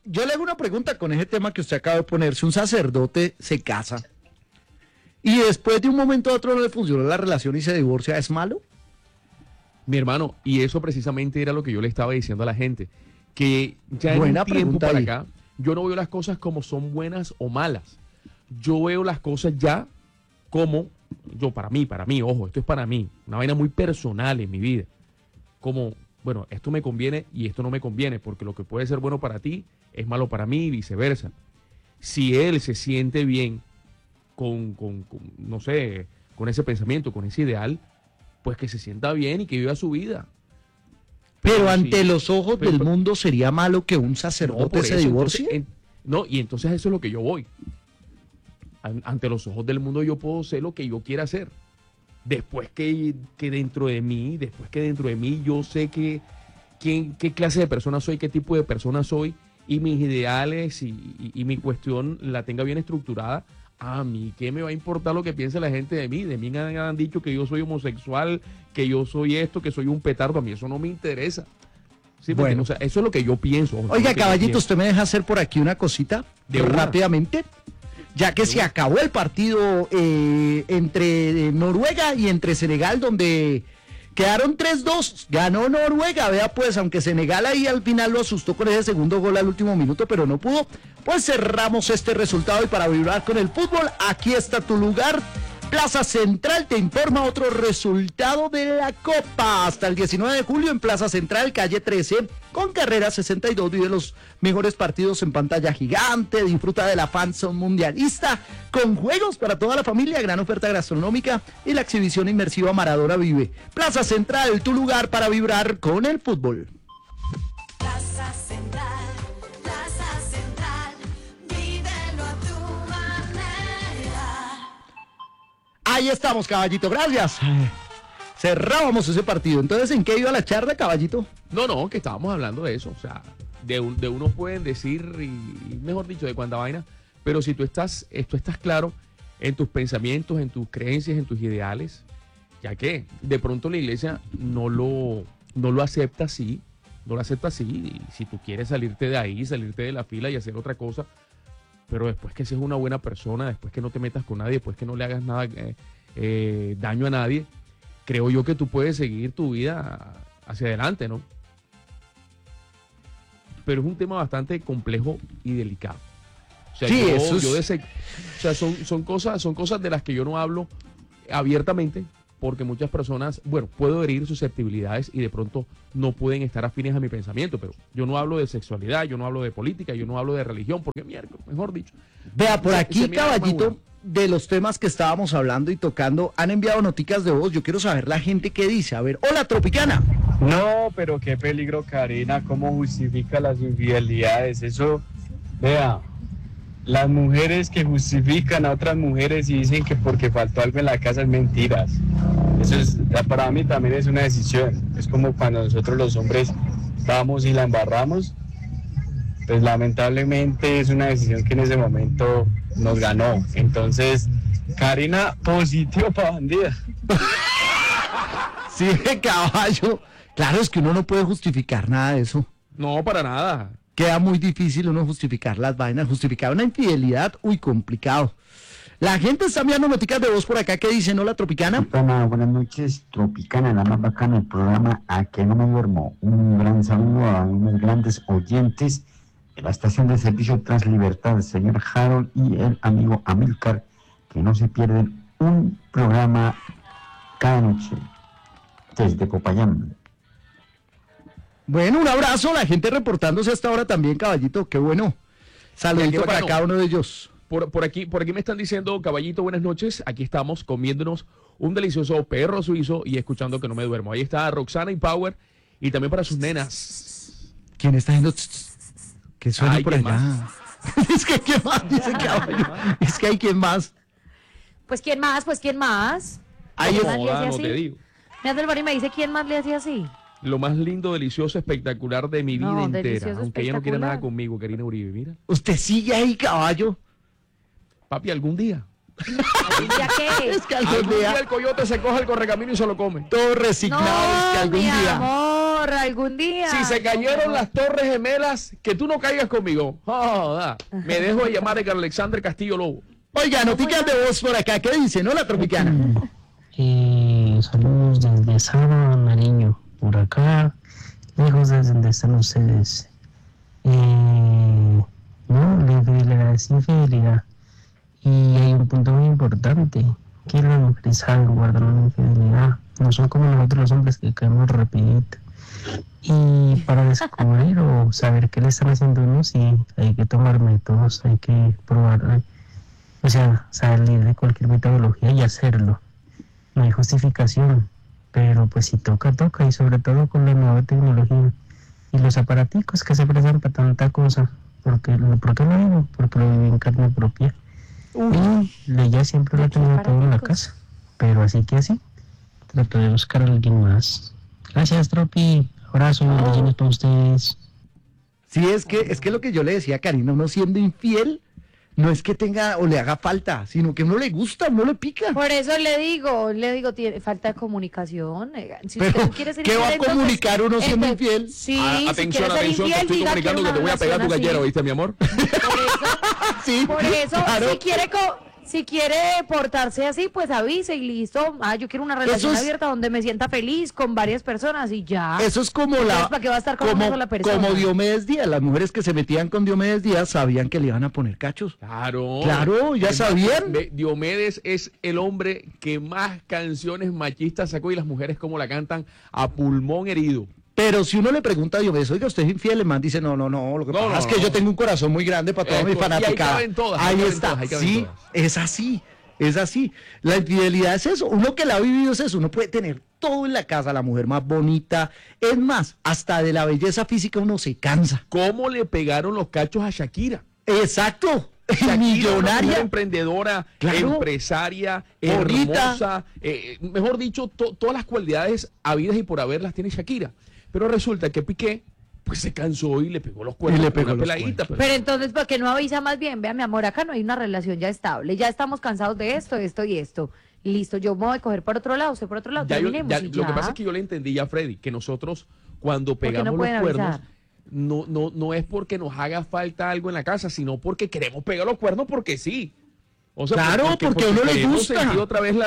yo le hago una pregunta con ese tema que usted acaba de poner. Si un sacerdote se casa y después de un momento a otro no le funcionó la relación y se divorcia, ¿es malo? Mi hermano, y eso precisamente era lo que yo le estaba diciendo a la gente, que ya en Buena un tiempo pregunta para ahí. acá, yo no veo las cosas como son buenas o malas. Yo veo las cosas ya como, para mí, ojo, esto es para mí, una vaina muy personal en mi vida. Como, bueno, esto me conviene y esto no me conviene, porque lo que puede ser bueno para ti es malo para mí y viceversa. Si él se siente bien no sé, con ese pensamiento, con ese ideal, pues que se sienta bien y que viva su vida. Pero ante sí, los ojos del mundo, ¿sería malo que un no, sacerdote por se eso, divorcie? no, y entonces eso es lo que yo voy. Ante los ojos del mundo yo puedo ser lo que yo quiera hacer. Después que dentro de mí yo sé qué clase de persona soy, qué tipo de persona soy, y mis ideales y mi cuestión la tenga bien estructurada. A mí, ¿qué me va a importar lo que piense la gente de mí? De mí han dicho que yo soy homosexual, que yo soy esto, que soy un petardo. A mí eso no me interesa. Sí, porque, Bueno. o sea, eso es lo que yo pienso. Oiga, caballito, ¿usted me deja hacer por aquí una cosita? De una. Rápidamente. Ya que se acabó el partido entre Noruega y entre Senegal, donde quedaron 3-2. Ganó Noruega, vea pues, aunque Senegal ahí al final lo asustó con ese segundo gol al último minuto, pero no pudo. Pues cerramos este resultado y para vibrar con el fútbol, aquí está tu lugar. Plaza Central te informa otro resultado de la Copa. Hasta el 19 de julio en Plaza Central, calle 13, con carrera 62, vive los mejores partidos en pantalla gigante. Disfruta de la fanzone mundialista con juegos para toda la familia, gran oferta gastronómica y la exhibición inmersiva Maradona Vive. Plaza Central, tu lugar para vibrar con el fútbol. Plaza Central, vívelo a tu manera. Ahí estamos, caballito, gracias. Cerrábamos ese partido. Entonces, ¿en qué iba la charla, caballito? No, que estábamos hablando de eso. O sea, de uno pueden decir, y mejor dicho, de cuánta vaina, pero si tú estás claro en tus pensamientos, en tus creencias, en tus ideales, ya que de pronto la iglesia no lo acepta así, y si tú quieres salirte de ahí, salirte de la fila y hacer otra cosa, pero después que seas una buena persona, después que no te metas con nadie, después que no le hagas nada daño a nadie, creo yo que tú puedes seguir tu vida hacia adelante, ¿no? Pero es un tema bastante complejo y delicado. O sea, Sí, son cosas de las que yo no hablo abiertamente, porque muchas personas, bueno, puedo herir susceptibilidades y de pronto no pueden estar afines a mi pensamiento, pero yo no hablo de sexualidad, yo no hablo de política, yo no hablo de religión, porque mejor dicho. Vea, por aquí, se mira caballito, más de los temas que estábamos hablando y tocando, han enviado noticas de voz. Yo quiero saber la gente qué dice. A ver, hola, Tropicana. No, pero qué peligro, Karina, cómo justifica las infidelidades. Eso, vea, las mujeres que justifican a otras mujeres y dicen que porque faltó algo en la casa es mentiras. Eso es, para mí también es una decisión. Es como cuando nosotros los hombres vamos y la embarramos, pues lamentablemente es una decisión que en ese momento nos ganó. Entonces, Karina, positivo para bandida. Sí, caballo. Claro, es que uno no puede justificar nada de eso. No, para nada. Queda muy difícil uno justificar las vainas, justificar una infidelidad, uy, complicado. La gente está enviando noticas de voz por acá que dicen, hola, Tropicana. Tropicana, buenas noches, Tropicana, la más bacana del programa A que no me duermo. Un gran saludo a unos grandes oyentes de la estación de servicio Translibertad, el señor Harold y el amigo Amílcar, que no se pierden un programa cada noche desde Popayán. Bueno, un abrazo, la gente reportándose hasta ahora también, caballito, qué bueno. Saludito para cada uno de ellos. Por aquí me están diciendo, caballito, buenas noches. Aquí estamos comiéndonos un delicioso perro suizo y escuchando que no me duermo. Ahí está Roxana y Power y también para sus nenas. ¿Quién está haciendo? ¿Qué suena Ay, por ¿quién allá? más? Es que ¿quién más? Dice caballo. Es que hay quien más. Pues ¿quién más? Ahí ¿Quién es. más le hace No así? te digo. Me hace el bar y me dice quién más le hace así. Lo más lindo, delicioso, espectacular de mi vida No, entera. delicioso, Aunque ella no quiere espectacular. nada conmigo, Karina Uribe. Mira, Usted sigue ahí, caballo. papi, algún día. ¿Ya qué? Es que algún Algún día día, el coyote se coge el correcamino y se lo come. todo resignado, es que algún mi día. amor, amor, algún día. Si se cayeron las Torres Gemelas, que tú no caigas conmigo. Joda. Me dejo de llamar Edgar Alexander Castillo Lobo. Oiga, noticias de voz por acá. ¿Qué dice, no, la tropicana? Saludos desde Sábado Nariño, por acá, lejos de donde están ustedes. No, la infidelidad es infidelidad. Y hay un punto muy importante, que las mujeres saben guardar una infidelidad. No son como nosotros los hombres que caemos rapidito. Y para descubrir o saber qué le están haciendo a uno, sí, hay que tomar métodos, hay que probar, o sea, salir de cualquier metodología y hacerlo. No hay justificación, pero pues si toca, toca, y sobre todo con la nueva tecnología y los aparaticos que se prestan para tanta cosa. ¿Por qué lo digo? Porque lo viví en carne propia. Y ella siempre lo ha tenido todo en la casa, pero así que así, trato de buscar a alguien más. Gracias, Tropi. Abrazo, bendiciones para ustedes. Sí, es que lo que yo le decía a Karina, uno siendo infiel, no es que tenga o le haga falta, sino que uno le gusta, no le pica. Por eso le digo, tiene falta de comunicación. Si Pero, usted quiere ser ¿qué va a infiel, comunicar uno siendo entonces, infiel? Sí, Ah, si atención, quiere ser atención, te infiel, estoy diga comunicando que una te voy a pegar tu relación gallero, así. ¿viste, mi amor? Sí, Por eso, claro. si quiere portarse así, pues avise y listo. Yo quiero una relación Eso es- abierta donde me sienta feliz con varias personas y ya. Eso es como Entonces, ¿para qué va a estar con una sola persona? como Diomedes Díaz. Las mujeres que se metían con Diomedes Díaz sabían que le iban a poner cachos. Claro. Claro, ya Es más, sabían. Diomedes es el hombre que más canciones machistas sacó y las mujeres como la cantan a pulmón herido. Pero si uno le pregunta a Diomedes, oiga, ¿usted es infiel? El man dice, no, lo que No, pasa no, es que no. yo tengo un corazón muy grande para toda mi Y ahí fanaticada. caben todas, ahí Ahí caben está, todas, ahí caben sí, todas. es así, es así. La infidelidad es eso, uno que la ha vivido es eso, uno puede tener todo en la casa, la mujer más bonita, es más, hasta de la belleza física uno se cansa. ¿Cómo le pegaron los cachos a Shakira? Exacto, Shakira, una mujer millonaria. emprendedora, Claro. empresaria, Bonita. hermosa, mejor dicho, todas las cualidades habidas y por haber las tiene Shakira. Pero resulta que Piqué pues se cansó y le pegó los cuernos Y le con pegó una los peladita. cuernos. Pero entonces, ¿por qué no avisa más bien? Vea, mi amor, acá no hay una relación ya estable. Ya estamos cansados de esto y esto. Listo, yo me voy a coger por otro lado, usted por otro lado. Ya yo- Terminemos ya- y lo que ya. pasa es que yo le entendí ya a Freddy, que nosotros cuando qué no pegamos los pueden cuernos, avisar? no es porque nos haga falta algo en la casa, sino porque queremos pegar los cuernos porque sí. O sea, Claro, porque a uno le queremos gusta. sentir otra vez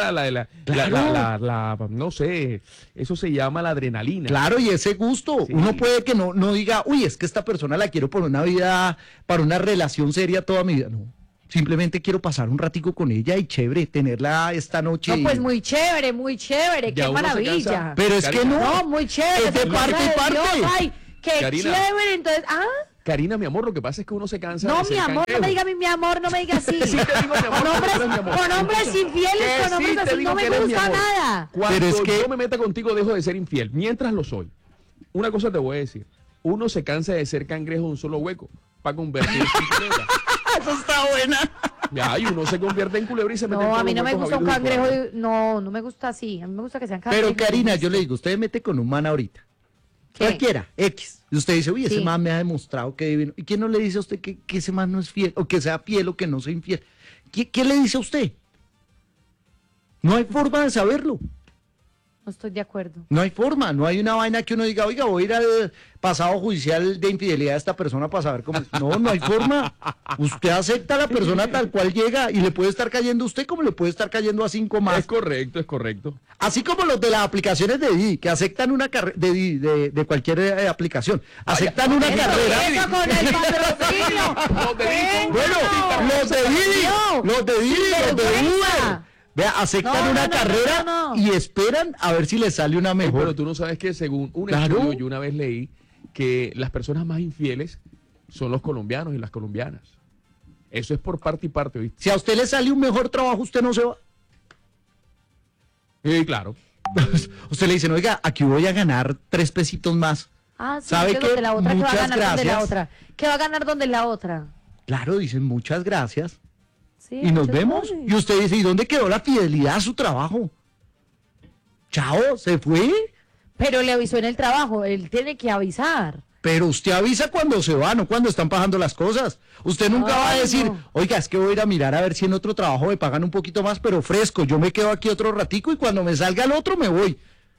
Claro. no sé, eso se llama la adrenalina. Claro, y ese gusto, Sí. uno puede que no diga, uy, es que esta persona la quiero por una vida, para una relación seria toda mi vida. No, simplemente quiero pasar un ratico con ella y chévere, tenerla esta noche. No, pues muy chévere, Ya qué uno se maravilla. cansa. Pero es que Karina. no. No, muy chévere. Es de por parte y amor de parte. Dios, ay, qué Karina. chévere. Entonces, Karina, mi amor, lo que pasa es que uno se cansa no, de mi ser amor, no cangrejo. me diga mi amor, no me diga así. Sí te digo, mi amor, con hombres, tú eres mi amor. con hombres infieles, Que con hombres sí te así, digo no que me eres mi gusta amor. nada. Cuando Pero es que- yo me meta contigo dejo de ser infiel, mientras lo soy. Una cosa te voy a decir, uno se cansa de ser cangrejo de un solo hueco para convertirse en culebra. Eso está buena. Ya, y uno se convierte en culebra y se mete en No, todos a mí los no me huecos gusta un habidos y por cangrejo, haber. no me gusta así. A mí me gusta que sean cangrejos. Pero Karina, yo le digo, usted mete con un man ahorita. ¿Qué? Cualquiera, X. Y usted dice, uy, ese Sí. man me ha demostrado que divino. ¿Y quién no le dice a usted que ese man no es fiel? O que sea fiel o que no sea infiel. ¿Qué le dice a usted? No hay forma de saberlo. No estoy de acuerdo. No hay forma. No hay una vaina que uno diga, oiga, voy a ir al pasado judicial de infidelidad de esta persona para saber cómo es. No hay forma. Usted acepta a la persona tal cual llega y le puede estar cayendo a usted como le puede estar cayendo a 5 más. Es correcto, es correcto. Así como los de las aplicaciones de Didi, que aceptan una carrera de cualquier aplicación. Aceptan una carrera. Eso con el patrocinio. Los de Didi. Bueno, los de Didi, No. los de Didi, los de Sinvergüenza. Uber. Vea, aceptan No, una no, carrera no. y esperan a ver si les sale una Pero mejor. tú no sabes que según un Claro. estudio, yo una vez leí que las personas más infieles son los colombianos y las colombianas. Eso es por parte y parte, ¿viste? Si a usted le sale un mejor trabajo, usted no se va. Sí, claro. Usted le dice, oiga, aquí voy a ganar 3 pesitos más. Ah, sí, ¿Sabe entonces qué? donde la otra, ¿qué va a Muchas ganar donde la gracias. otra? ¿Qué va a ganar donde la otra? Claro, dicen muchas gracias. Sí, Y nos muchas vemos. gracias. Y usted dice, ¿y dónde quedó la fidelidad a su trabajo? Chao, se fue. Pero le avisó en el trabajo, él tiene que avisar. Pero usted avisa cuando se va, no cuando están pasando las cosas. Usted nunca va a Ay, decir, no. oiga, es que voy a ir a mirar a ver si en otro trabajo me pagan un poquito más, pero fresco. Yo me quedo aquí otro ratico y cuando me salga el otro me voy.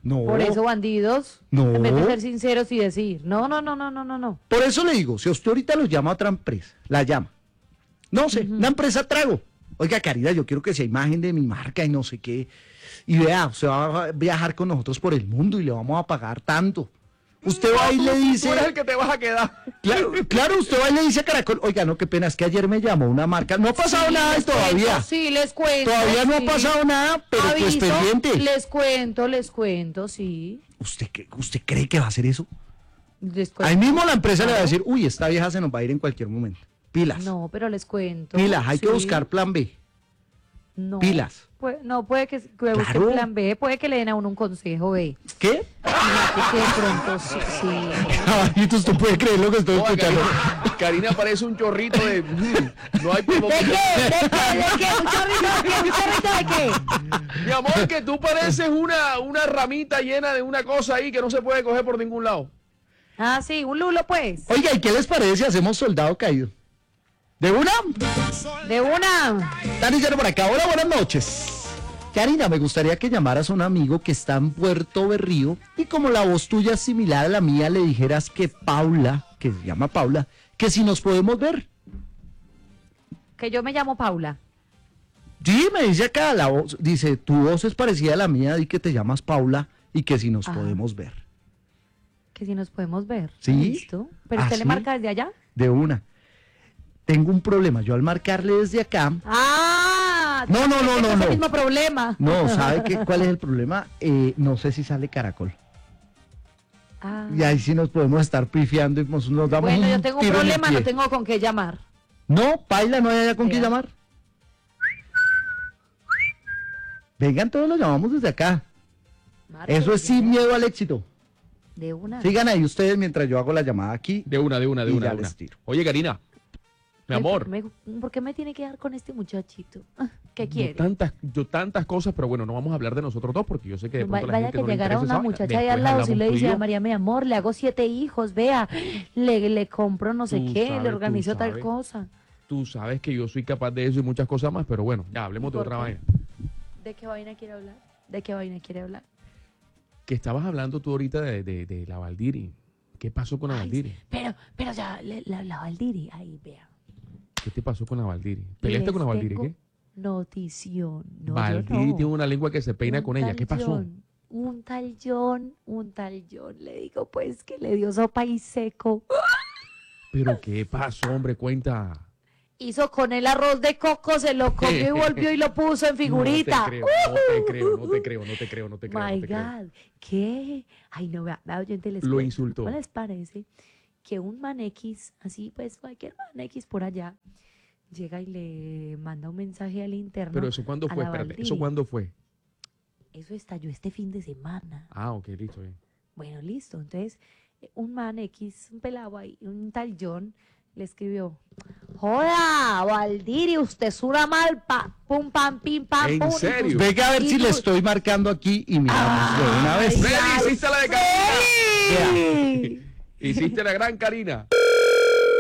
No. Por eso, bandidos, No. en vez de ser sinceros y decir, no. Por eso le digo, si usted ahorita los llama a otra empresa, la llama. No sé, una empresa trago. Oiga, Caridad, yo quiero que sea imagen de mi marca y no sé qué. Y vea, usted va a viajar con nosotros por el mundo y le vamos a pagar tanto. Usted va y le dice... Tú eres el que te vas a quedar. Claro, usted va y le dice a Caracol, oiga, no, qué pena, es que ayer me llamó una marca. No ha pasado nada les todavía. cuento, sí, les cuento. Todavía no sí. ha pasado nada, pero pues Aviso, pendiente. Les cuento, sí. ¿Usted cree que va a hacer eso? Les cuento. Ahí mismo la empresa le va a Claro. decir, uy, esta vieja se nos va a ir en cualquier momento. Pilas. No, pero les cuento. Pilas, hay que sí. buscar plan B. No. pilas. No, puede que busquen Claro. plan B, puede que le den a uno un consejo B. ¿Qué? Fíjate que de pronto sí. Caballitos, tú puedes creer lo que estoy No, escuchando. Karina parece un chorrito de... no hay por ¿De dónde- qué? ¿De qué? ¿Un chorrito de qué? Mi amor, que tú pareces una ramita llena de una cosa ahí que no se puede coger por ningún lado. Ah, sí, un lulo pues. Oiga, ¿y qué les parece si hacemos soldado caído? ¿De una? De una. Dani Llano por acá. Hola, buenas noches. Karina, me gustaría que llamaras a un amigo que está en Puerto Berrío y como la voz tuya es similar a la mía, le dijeras que Paula, que se llama Paula, que si nos podemos ver. Que yo me llamo Paula. Sí, me dice acá la voz, dice, tu voz es parecida a la mía, di que te llamas Paula y que si nos Ah. podemos ver. Que si nos podemos ver. Sí. ¿Listo? ¿Pero ¿Ah, usted le sí? marca desde allá? De una. Tengo un problema, yo al marcarle desde acá, ¡Ah! No, no, no, tengo no, ese no. mismo problema. no, ¿sabe cuál es el problema? No sé si sale Caracol. Ah. Y ahí sí nos podemos estar pifiando y nos damos Bueno, yo un tengo un tiro en el problema, pie. no tengo con qué llamar. No, Paila, no hay allá con quién Vea. llamar. Vengan, todos los llamamos desde acá. Marque, Eso es sin ya. miedo al éxito. De una. Sigan ahí ustedes mientras yo hago la llamada aquí. De una. Y ya De una. les tiro. Oye, Karina, mi amor. ¿Por qué me tiene que dar con este muchachito? ¿Qué Yo quiere? tantas cosas, pero bueno, no vamos a hablar de nosotros dos porque yo sé que de pronto la Vaya gente que no le llegara interesa una esa vaina. muchacha ahí Después al lado, si hablamos le tú y dice yo. a María, mi amor, le hago 7 hijos, vea, le compro no sé Tú qué, sabes, le tú organizo tal sabes. cosa. Tú sabes que yo soy capaz de eso y muchas cosas más, pero bueno, ya hablemos de ¿Por otra qué? vaina. ¿De qué vaina quiere hablar? ¿De qué vaina quiere hablar? Que estabas hablando tú ahorita de la Valdiri. ¿Qué pasó con la Ay, Valdiri? pero ya, la Valdiri, ahí, vea. ¿Qué te pasó con la Valdiri? ¿Peleaste Les con la Valdiri? tengo ¿Qué? Notición. No, yo Valdiri no. tiene una lengua que se peina Un con ella. tal ¿Qué pasó? John, un tal John, le digo pues que le dio sopa y seco. ¿Pero qué pasó, hombre? Cuenta. Hizo con el arroz de coco, se lo comió y volvió y lo puso en figurita. No te creo. My God, ¿qué? Ay, no, vea, oyente, les Lo cuento. insultó. ¿Cómo les parece que un man X, así pues cualquier man X por allá, llega y le manda un mensaje al interno? Pero eso cuándo a fue, la espérate. Valdiri? ¿Eso cuándo fue? Eso estalló este fin de semana. Ah, ok, listo. Bien. Bueno, listo. Entonces, un man X, un pelado ahí, un tal John, le escribió: Joda, Valdiri, usted es una malpa. Pum, pam, pim, pam, ¿En pum. y serio? tú- Venga a ver y si tú- le estoy marcando aquí y miramos de una vez. Freddy, hiciste la de Karina. ¡Freddy! Hiciste la gran Karina.